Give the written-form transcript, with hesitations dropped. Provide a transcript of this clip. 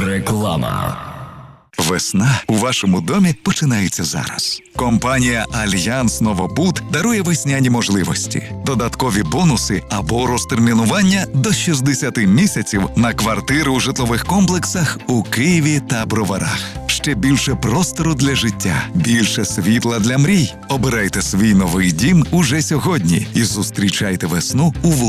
Реклама. Весна у вашому домі починається зараз. Компанія «Альянс Новобуд» дарує весняні можливості, додаткові бонуси або розтермінування до 60 місяців на квартири у житлових комплексах у Києві та Броварах. Ще більше простору для життя, більше світла для мрій. Обирайте свій новий дім уже сьогодні і зустрічайте весну у